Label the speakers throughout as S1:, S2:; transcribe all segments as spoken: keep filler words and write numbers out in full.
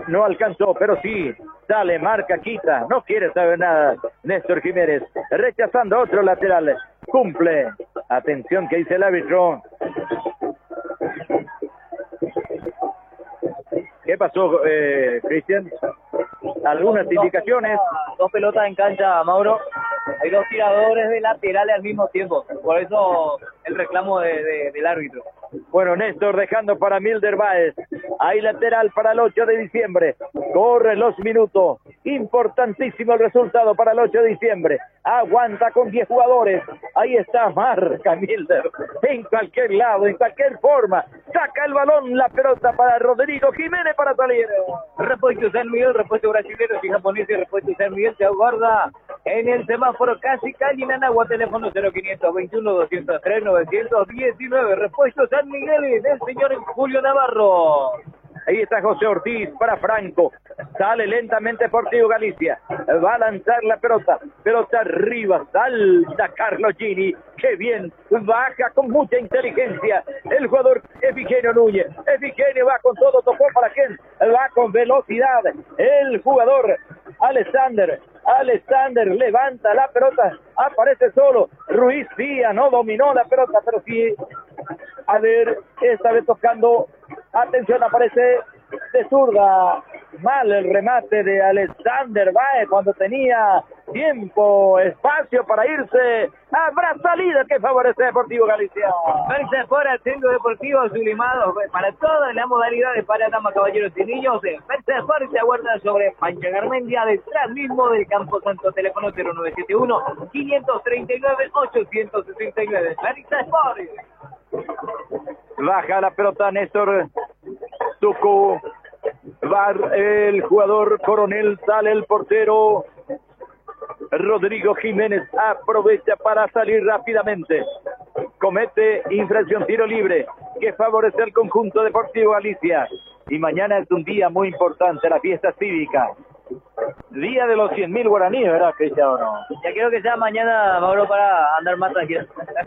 S1: no alcanzó, pero sí, sale, marca, quita, no quiere saber nada. Néstor Jiménez, rechazando otro lateral, cumple. Atención que dice el árbitro. ¿Qué pasó, eh, Cristian? ¿Algunas indicaciones?
S2: Dos pelotas en cancha, Mauro. Hay dos tiradores de laterales al mismo tiempo. Por eso el reclamo de, de, del árbitro.
S1: Bueno, Néstor dejando para Milder Báez. Hay lateral para el ocho de diciembre. Corre los minutos. Importantísimo el resultado para el ocho de diciembre. Aguanta con diez jugadores. Ahí está, marca Milder. En cualquier lado, en cualquier forma. Saca el balón, la pelota para Rodrigo Jiménez para salir.
S2: Repuesto San Miguel, repuesto brasileño y japonés, repuesto San Miguel se aguarda en el semáforo casi calle Nanagua, teléfono cero quinientos veintiuno, doscientos tres, novecientos diecinueve. Repuesto San Miguel del señor Julio Navarro.
S1: Ahí está José Ortiz para Franco. Sale lentamente Deportivo Galicia. Va a lanzar la pelota. Pelota arriba. Salta Carlos Gini. ¡Qué bien! Baja con mucha inteligencia. El jugador Efigenio Núñez. Efigenio va con todo. Tocó para quién. Va con velocidad. El jugador Alexander. Alexander levanta la pelota. Aparece solo. Ruiz Díaz no dominó la pelota, pero sí. A ver, esta vez tocando. Atención, aparece de zurda. Mal el remate de Alexander Báez cuando tenía tiempo, espacio para irse. Habrá salida que favorece a Deportivo Galicia.
S2: Verse fuera, Centro Deportivo Sublimado para todas las modalidades para damas, caballeros y niños. Verse fuera se aguarda sobre Pancha Garmendia, detrás mismo del Campo Santo. Teléfono cero nueve siete uno, cinco tres nueve, ocho seis nueve. Verse Sport.
S1: Baja la pelota Néstor Tucu. Va el jugador Coronel, sale el portero Rodrigo Jiménez, aprovecha para salir rápidamente. Comete infracción, tiro libre que favorece al conjunto Deportivo Galicia. Y mañana es un día muy importante, la fiesta cívica. Día de los cien mil guaraníes, ¿verdad, Cristiano? ¿No?
S2: Ya quiero que sea mañana, Mauro, para andar más tranquilo.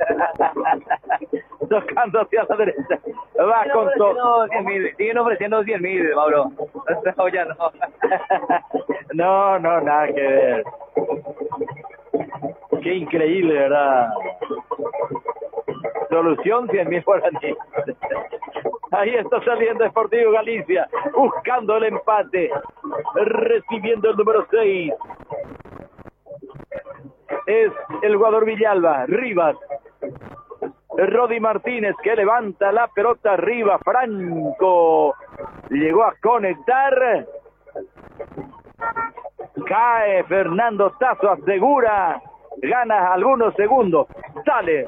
S1: Tocando hacia la derecha. Va
S2: siguen
S1: con todo.
S2: Siguen ofreciendo cien mil, Mauro. No, ya no.
S1: No, no, nada que ver. Qué increíble, ¿verdad? Solución cien mil guaraníes. Ahí está saliendo Deportivo Galicia, buscando el empate, recibiendo el número seis. Es el jugador Villalba, Rivas. Rodi Martínez que levanta la pelota arriba, Franco llegó a conectar. Cae Fernando Tazo, asegura, gana algunos segundos, sale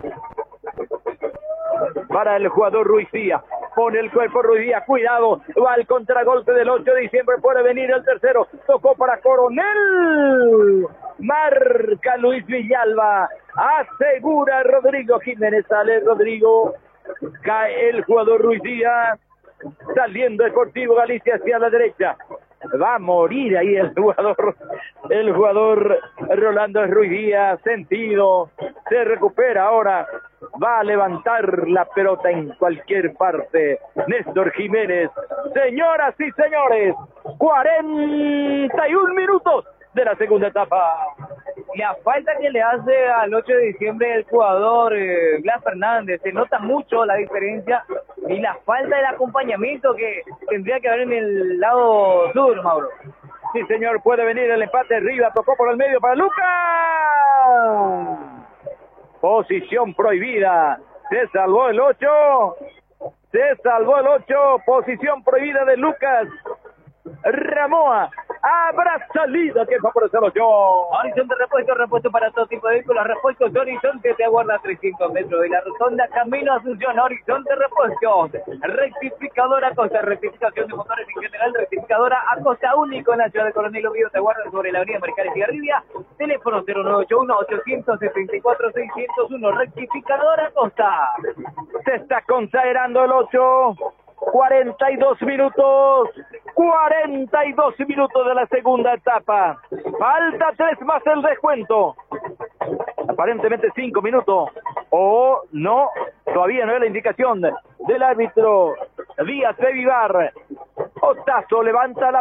S1: para el jugador Ruiz Díaz. Pone el cuerpo Ruiz Díaz, cuidado, va al contragolpe del ocho de diciembre, puede venir el tercero, tocó para Coronel, marca Luis Villalba, asegura Rodrigo Jiménez, sale Rodrigo, cae el jugador Ruiz Díaz, saliendo Deportivo Galicia hacia la derecha, va a morir ahí el jugador, el jugador Rolando Ruiz Díaz, sentido, se recupera ahora, va a levantar la pelota en cualquier parte. Néstor Jiménez, señoras y señores, cuarenta y un minutos de la segunda etapa.
S2: La falta que le hace al ocho de diciembre el jugador eh, Blas Fernández, se nota mucho la diferencia y la falta del acompañamiento que tendría que haber en el lado sur, Mauro.
S1: Sí, señor, puede venir el empate arriba, tocó por el medio para Lucas. Posición prohibida, se salvó el ocho, se salvó el ocho, posición prohibida de Lucas Ramoa. Habrá salida que favorece al ocho.
S2: Horizonte repuesto, repuesto para todo tipo de vehículos, repuestos Horizonte te aguarda trescientos metros de la rotonda, camino a Asunción, Horizonte repuestos, rectificadora Acosta, rectificación de motores en general, rectificadora Acosta único en la ciudad de Coronel Oviedo, te aguarda sobre la avenida Mercader y Arribia, teléfono cero nueve ocho uno, ocho siete cuatro, seis cero uno, rectificadora Acosta.
S1: Se está consagrando el ocho. cuarenta y dos minutos, cuarenta y dos minutos de la segunda etapa, falta tres más el descuento, aparentemente cinco minutos, o no, todavía no es la indicación del árbitro Díaz de Vivar. Otazo levanta la